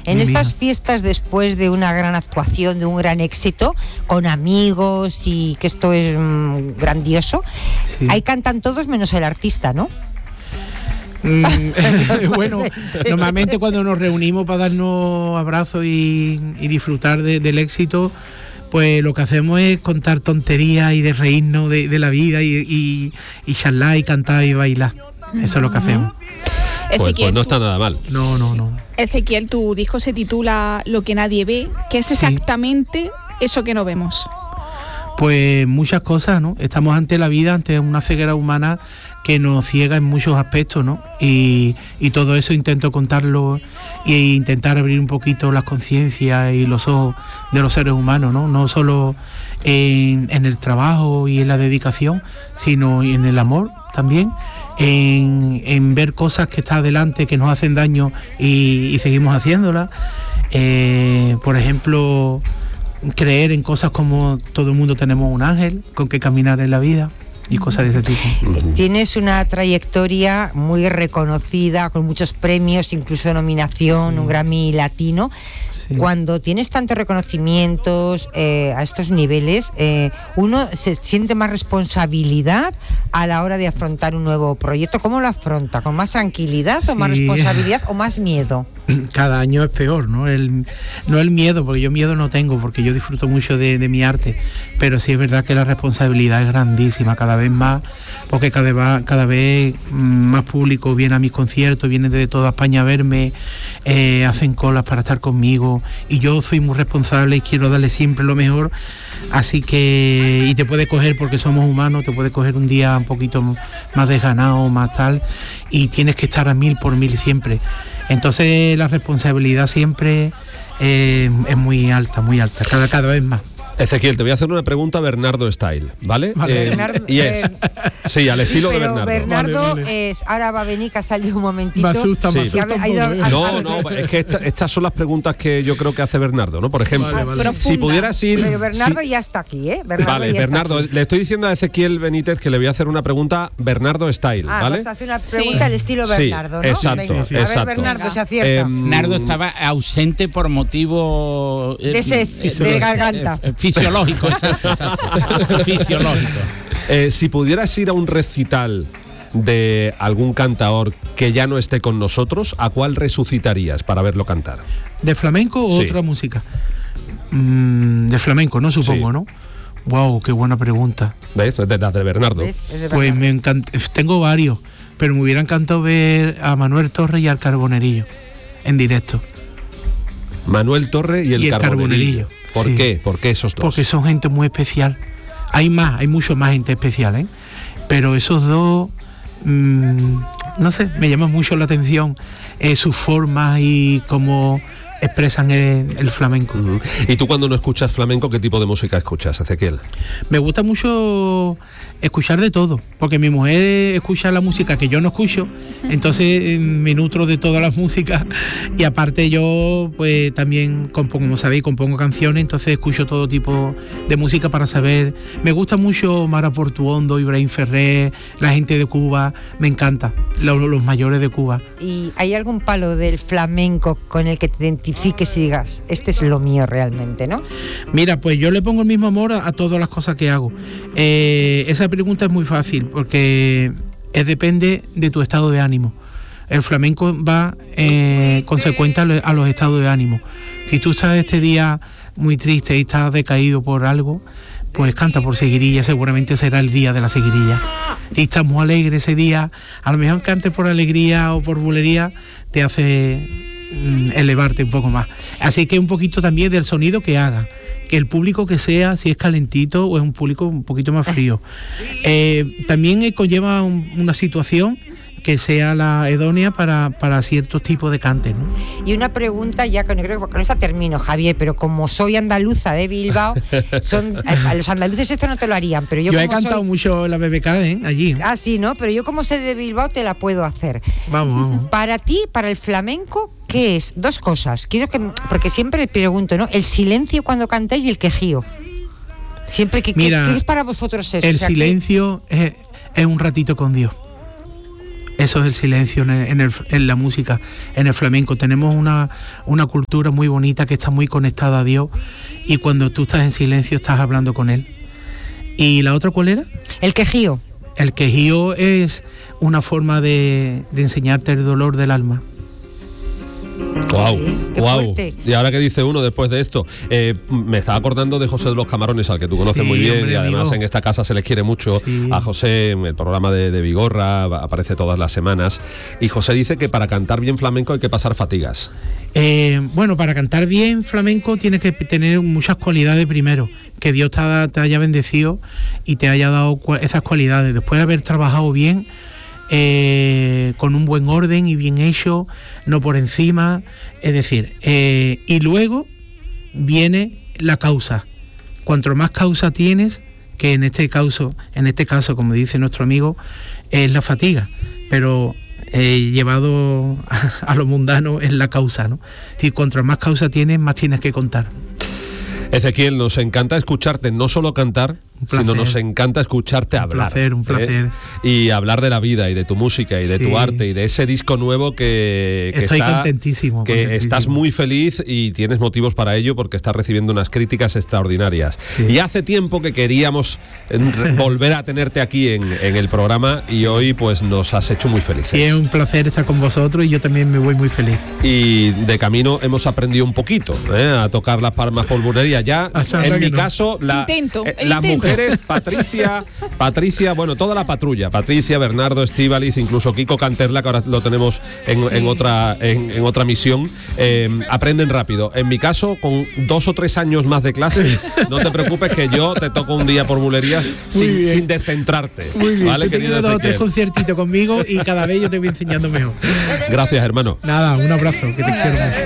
En estas fiestas, después de una gran actuación, de un gran éxito, con amigos y que esto es grandioso, ahí cantan todos menos el artista, ¿no? Bueno, normalmente cuando nos reunimos para darnos abrazos y disfrutar del éxito, pues lo que hacemos es contar tonterías y de reírnos de la vida y charlar y cantar y bailar. Eso es lo que hacemos. Pues no está nada mal. No. Ezequiel, tu disco se titula Lo que nadie ve. ¿Qué es exactamente eso que no vemos? Pues muchas cosas, ¿no? Estamos ante la vida, ante una ceguera humana que nos ciega en muchos aspectos, ¿no? Y todo eso intento contarlo e intentar abrir un poquito las conciencias y los ojos de los seres humanos, ¿no? No solo en el trabajo y en la dedicación, sino en el amor también, en ver cosas que están adelante, que nos hacen daño y seguimos haciéndolas. Por ejemplo, creer en cosas como todo el mundo tenemos un ángel con que caminar en la vida y cosas de ese tipo. Tienes una trayectoria muy reconocida, con muchos premios, incluso nominación, un Grammy latino. Cuando tienes tantos reconocimientos a estos niveles, uno se siente más responsabilidad a la hora de afrontar un nuevo proyecto. ¿Cómo lo afronta? ¿Con más tranquilidad o más responsabilidad o más miedo? Cada año es peor, ¿no? No el miedo, porque yo miedo no tengo, porque yo disfruto mucho de mi arte, pero sí es verdad que la responsabilidad es grandísima, cada vez más, porque cada vez más público viene a mis conciertos, viene de toda España a verme, hacen colas para estar conmigo, y yo soy muy responsable y quiero darle siempre lo mejor, así que, y te puede coger, porque somos humanos, te puede coger un día un poquito más desganado, más tal, y tienes que estar a 1000 por 1000 siempre. Entonces la responsabilidad siempre es muy alta, cada vez más. Ezequiel, te voy a hacer una pregunta Bernardo Style, ¿vale? Y es, sí, al estilo de Bernardo. Bernardo vale. Ahora va a venir, que ha salido un momentito. Me asusta un poco. No, es que estas son las preguntas que yo creo que hace Bernardo, ¿no? Por ejemplo, si pudieras ir... Pero Bernardo ya está aquí, ¿eh? Bernardo, le estoy diciendo a Ezequiel Benítez que le voy a hacer una pregunta Bernardo Style, ¿vale? Vas a hacer una pregunta al estilo Bernardo, ¿no? Exacto. A ver, Bernardo, se acierta. Bernardo estaba ausente por motivo... de garganta. Fisiológico, exacto. Fisiológico. Si pudieras ir a un recital de algún cantaor que ya no esté con nosotros, ¿a cuál resucitarías para verlo cantar? ¿De flamenco o otra música? De flamenco, ¿no? Supongo, ¿no? Wow, qué buena pregunta. ¿Ves? De Bernardo. Pues me encanta, tengo varios, pero me hubiera encantado ver a Manuel Torre y al Carbonerillo en directo. Manuel Torre y el Carbonerillo. ¿Por qué? ¿Por qué esos dos? Porque son gente muy especial. Hay mucho más gente especial, ¿eh? Pero esos dos, no sé, me llama mucho la atención sus formas y cómo expresan el flamenco. ¿Y tú cuando no escuchas flamenco, qué tipo de música escuchas, Ezequiel? Me gusta mucho escuchar de todo, porque mi mujer escucha la música que yo no escucho, entonces me nutro de todas las músicas, y aparte yo pues también como sabéis, compongo canciones, entonces escucho todo tipo de música para saber. Me gusta mucho Mara Portuondo, Ibrahim Ferrer, la gente de Cuba, me encanta, los mayores de Cuba. ¿Y hay algún palo del flamenco con el que te identifiques y digas, este es lo mío realmente, ¿no? Mira, pues yo le pongo el mismo amor a todas las cosas que hago. Esa pregunta es muy fácil porque depende de tu estado de ánimo. El flamenco va consecuente a los estados de ánimo. Si tú estás este día muy triste y estás decaído por algo, pues canta por seguirilla, seguramente será el día de la seguirilla. Si estás muy alegre ese día, a lo mejor cantes por alegría o por bulería, te hace elevarte un poco más. Así que un poquito también del sonido que haga, que el público que sea, si es calentito o es un público un poquito más frío. También conlleva una situación que sea la idónea para ciertos tipos de cantes, ¿no? Y una pregunta, ya creo que con esta termino, Javier, pero como soy andaluza de Bilbao, a los andaluces esto no te lo harían, pero yo he cantado mucho en la BBK, allí. Ah, sí, ¿no? Pero yo como soy de Bilbao te la puedo hacer. Vamos. Para ti, para el flamenco, ¿qué es? Dos cosas. Porque siempre pregunto, ¿no? El silencio cuando cantáis y el quejío. Siempre ¿qué es para vosotros eso? El silencio es un ratito con Dios. Eso es el silencio en la música, en el flamenco. Tenemos una cultura muy bonita que está muy conectada a Dios, y cuando tú estás en silencio estás hablando con Él. ¿Y la otra cuál era? El quejío. El quejío es una forma de enseñarte el dolor del alma. Wow, Qué wow. fuerte. Y ahora que dice uno después de esto, me estaba acordando de José de los Camarones, al que tú conoces Sí, muy bien, hombre, y además amigo. en esta casa se les quiere mucho. Sí. A José, en el programa de Vigorra, aparece todas las semanas, y José dice que para cantar bien flamenco hay que pasar fatigas. Bueno, para cantar bien flamenco tienes que tener muchas cualidades primero, que Dios te haya bendecido y te haya dado esas cualidades. Después de haber trabajado bien, con un buen orden y bien hecho, no por encima, es decir, y luego viene la causa. Cuanto más causa tienes, que en este caso, como dice nuestro amigo, es la fatiga, pero llevado a lo mundano es la causa, ¿no? Si cuanto más causa tienes, más tienes que contar. Ezequiel, nos encanta escucharte, no solo cantar, sino nos encanta escucharte hablar. Un placer. Y hablar de la vida y de tu música y de tu arte y de ese disco nuevo que estoy está, contentísimo. Estás muy feliz y tienes motivos para ello, porque estás recibiendo unas críticas extraordinarias. Sí. Y hace tiempo que queríamos volver a tenerte aquí en el programa, y hoy pues nos has hecho muy felices. Sí, es un placer estar con vosotros, y yo también me voy muy feliz. Y de camino hemos aprendido un poquito a tocar las palmas polvorería. Ya, en mi caso, las mujeres, Patricia, bueno, toda la patrulla, Patricia, Bernardo, Estíbaliz, incluso Kiko Canterla, que ahora lo tenemos en otra misión, aprenden rápido. En mi caso, con 2 o 3 años más de clase, no te preocupes, que yo te toco un día por bulerías sin descentrarte. Muy bien, ¿vale, te querido? 2 o 3 conciertitos conmigo y cada vez yo te voy enseñando mejor. Gracias, hermano. Nada, un abrazo, que te quiero mucho.